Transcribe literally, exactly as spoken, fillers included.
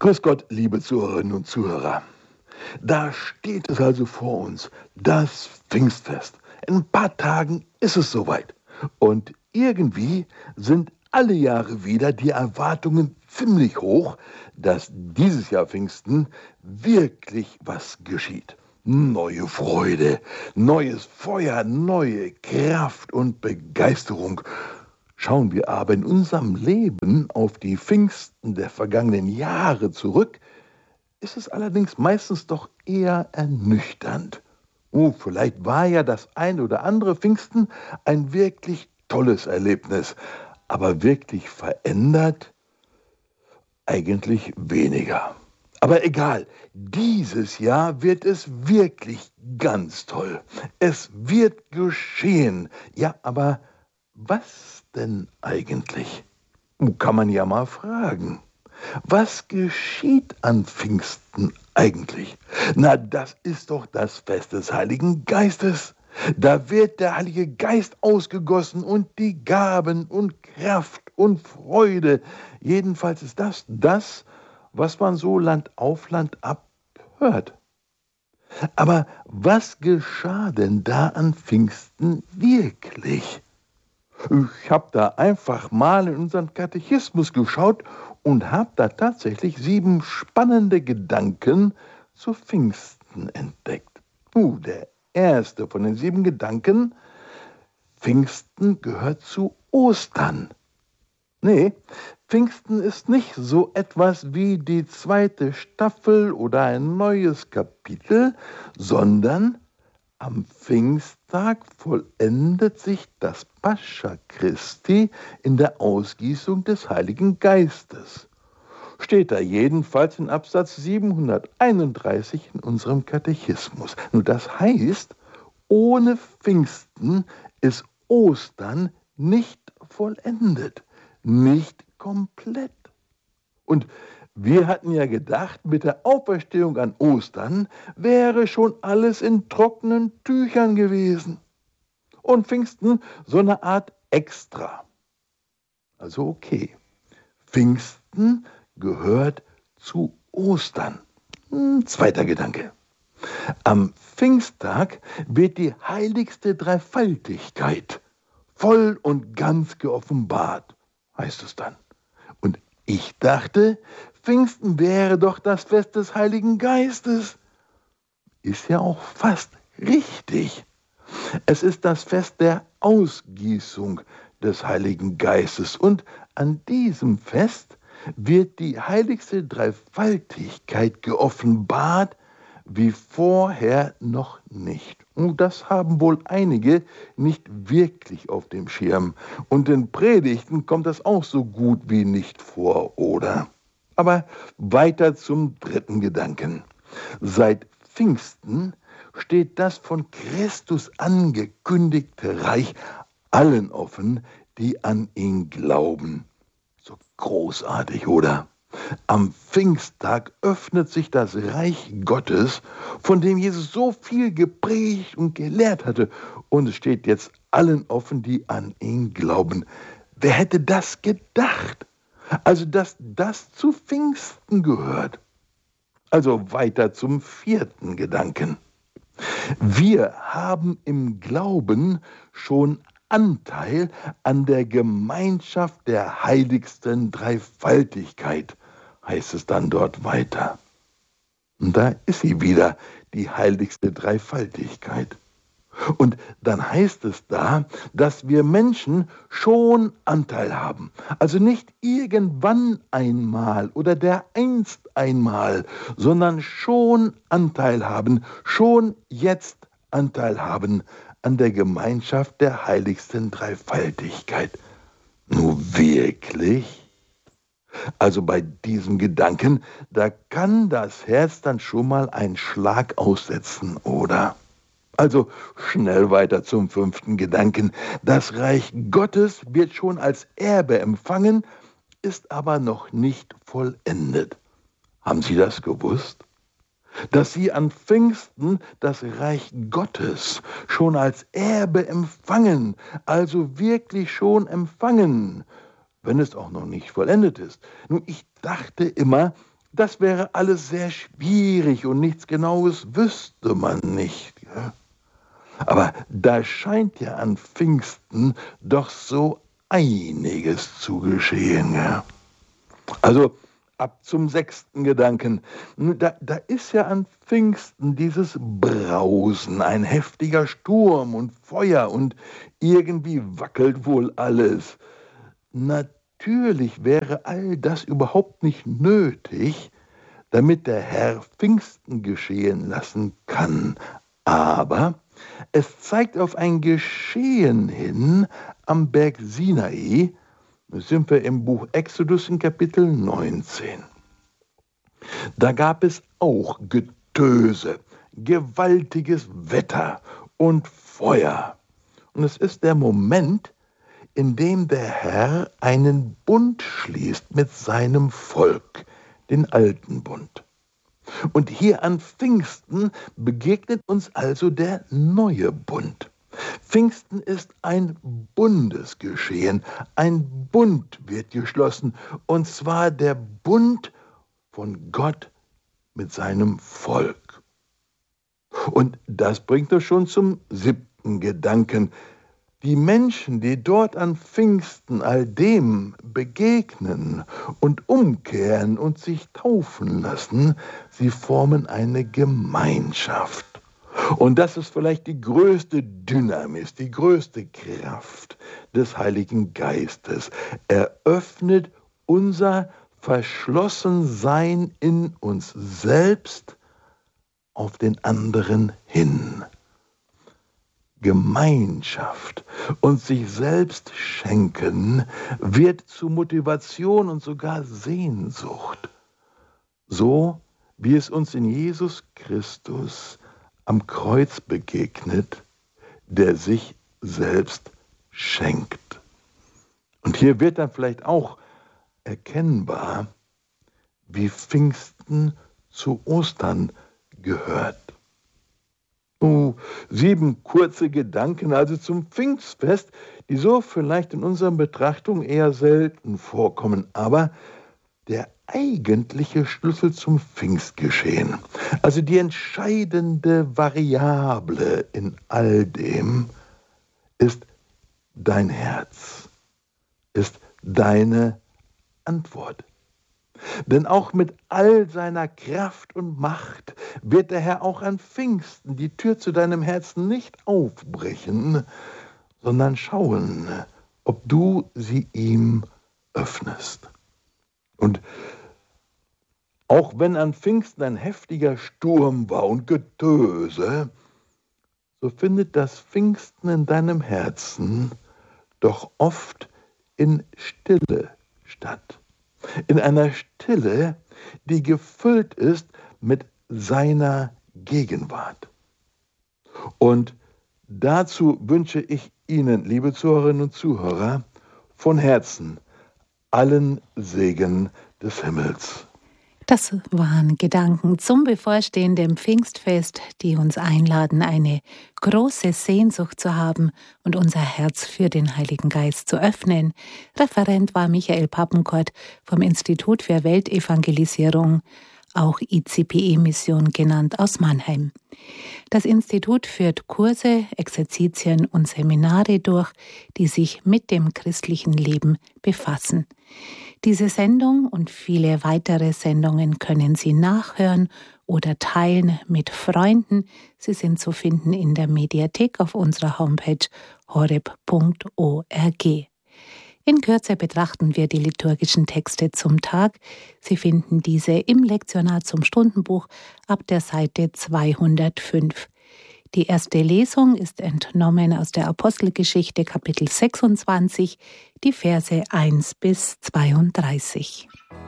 Grüß Gott, liebe Zuhörerinnen und Zuhörer. Da steht es also vor uns, das Pfingstfest. In ein paar Tagen ist es soweit. Und irgendwie sind alle Jahre wieder die Erwartungen ziemlich hoch, dass dieses Jahr Pfingsten wirklich was geschieht. Neue Freude, neues Feuer, neue Kraft und Begeisterung. Schauen wir aber in unserem Leben auf die Pfingsten der vergangenen Jahre zurück, ist es allerdings meistens doch eher ernüchternd. Oh, vielleicht war ja das eine oder andere Pfingsten ein wirklich tolles Erlebnis, aber wirklich verändert eigentlich weniger. Aber egal, dieses Jahr wird es wirklich ganz toll. Es wird geschehen. Ja, aber was denn eigentlich? Kann man ja mal fragen. Was geschieht an Pfingsten eigentlich? Na, das ist doch das Fest des Heiligen Geistes. Da wird der Heilige Geist ausgegossen und die Gaben und Kraft und Freude. Jedenfalls ist das das, was man so Land auf Land ab hört. Aber was geschah denn da an Pfingsten wirklich? Ich habe da einfach mal in unseren Katechismus geschaut und habe da tatsächlich sieben spannende Gedanken zu Pfingsten entdeckt. Uh, der erste von den sieben Gedanken: Pfingsten gehört zu Ostern. Nee, Pfingsten ist nicht so etwas wie die zweite Staffel oder ein neues Kapitel, sondern am Pfingsttag vollendet sich das Pascha Christi in der Ausgießung des Heiligen Geistes. Steht da jedenfalls in Absatz siebenhunderteinunddreißig in unserem Katechismus. Nur das heißt, ohne Pfingsten ist Ostern nicht vollendet, nicht komplett. Und wir hatten ja gedacht, mit der Auferstehung an Ostern wäre schon alles in trockenen Tüchern gewesen. Und Pfingsten so eine Art Extra. Also okay, Pfingsten gehört zu Ostern. Hm, zweiter Gedanke. Am Pfingsttag wird die heiligste Dreifaltigkeit voll und ganz geoffenbart, heißt es dann. Und ich dachte, Pfingsten wäre doch das Fest des Heiligen Geistes. Ist ja auch fast richtig. Es ist das Fest der Ausgießung des Heiligen Geistes. Und an diesem Fest wird die heiligste Dreifaltigkeit geoffenbart, wie vorher noch nicht. Und das haben wohl einige nicht wirklich auf dem Schirm. Und in Predigten kommt das auch so gut wie nicht vor, oder? Aber weiter zum dritten Gedanken. Seit Pfingsten steht das von Christus angekündigte Reich allen offen, die an ihn glauben. So großartig, oder? Am Pfingsttag öffnet sich das Reich Gottes, von dem Jesus so viel gepredigt und gelehrt hatte. Und es steht jetzt allen offen, die an ihn glauben. Wer hätte das gedacht? Also, dass das zu Pfingsten gehört. Also weiter zum vierten Gedanken. Wir haben im Glauben schon Anteil an der Gemeinschaft der heiligsten Dreifaltigkeit, heißt es dann dort weiter. Und da ist sie wieder, die heiligste Dreifaltigkeit. Und dann heißt es da, dass wir Menschen schon Anteil haben. Also nicht irgendwann einmal oder dereinst einmal, sondern schon Anteil haben, schon jetzt Anteil haben an der Gemeinschaft der heiligsten Dreifaltigkeit. Nur wirklich? Also bei diesem Gedanken, da kann das Herz dann schon mal einen Schlag aussetzen, oder? Also schnell weiter zum fünften Gedanken. Das Reich Gottes wird schon als Erbe empfangen, ist aber noch nicht vollendet. Haben Sie das gewusst? Dass Sie an Pfingsten das Reich Gottes schon als Erbe empfangen, also wirklich schon empfangen, wenn es auch noch nicht vollendet ist. Nun, ich dachte immer, das wäre alles sehr schwierig und nichts Genaues wüsste man nicht. Ja? Aber da scheint ja an Pfingsten doch so einiges zu geschehen. Ja? Also ab zum sechsten Gedanken. Da, da ist ja an Pfingsten dieses Brausen, ein heftiger Sturm und Feuer und irgendwie wackelt wohl alles. Natürlich wäre all das überhaupt nicht nötig, damit der Herr Pfingsten geschehen lassen kann. Aber es zeigt auf ein Geschehen hin am Berg Sinai. Da sind wir im Buch Exodus in Kapitel neunzehn. Da gab es auch Getöse, gewaltiges Wetter und Feuer. Und es ist der Moment, in dem der Herr einen Bund schließt mit seinem Volk, den alten Bund. Und hier an Pfingsten begegnet uns also der neue Bund. Pfingsten ist ein Bundesgeschehen. Ein Bund wird geschlossen, und zwar der Bund von Gott mit seinem Volk. Und das bringt uns schon zum siebten Gedanken. Die Menschen, die dort an Pfingsten all dem begegnen und umkehren und sich taufen lassen, sie formen eine Gemeinschaft. Und das ist vielleicht die größte Dynamis, die größte Kraft des Heiligen Geistes. Er öffnet unser Verschlossensein in uns selbst auf den anderen hin. Gemeinschaft und sich selbst schenken wird zu Motivation und sogar Sehnsucht. So wie es uns in Jesus Christus am Kreuz begegnet, der sich selbst schenkt. Und hier wird dann vielleicht auch erkennbar, wie Pfingsten zu Ostern gehört. Oh, sieben kurze Gedanken also zum Pfingstfest, die so vielleicht in unseren Betrachtungen eher selten vorkommen, aber der eigentliche Schlüssel zum Pfingstgeschehen, also die entscheidende Variable in all dem, ist dein Herz, ist deine Antwort. Denn auch mit all seiner Kraft und Macht wird der Herr auch an Pfingsten die Tür zu deinem Herzen nicht aufbrechen, sondern schauen, ob du sie ihm öffnest. Und auch wenn an Pfingsten ein heftiger Sturm war und Getöse, so findet das Pfingsten in deinem Herzen doch oft in Stille statt. In einer Stille, die gefüllt ist mit seiner Gegenwart. Und dazu wünsche ich Ihnen, liebe Zuhörerinnen und Zuhörer, von Herzen allen Segen des Himmels. Das waren Gedanken zum bevorstehenden Pfingstfest, die uns einladen, eine große Sehnsucht zu haben und unser Herz für den Heiligen Geist zu öffnen. Referent war Michael Pappenkort vom Institut für Weltevangelisierung, auch I C P E-Mission genannt, aus Mannheim. Das Institut führt Kurse, Exerzitien und Seminare durch, die sich mit dem christlichen Leben befassen. Diese Sendung und viele weitere Sendungen können Sie nachhören oder teilen mit Freunden. Sie sind zu finden in der Mediathek auf unserer Homepage horeb punkt org. In Kürze betrachten wir die liturgischen Texte zum Tag. Sie finden diese im Lektionar zum Stundenbuch ab der Seite zweihundertfünf. Die erste Lesung ist entnommen aus der Apostelgeschichte Kapitel sechsundzwanzig, die Verse eins bis zweiunddreißig.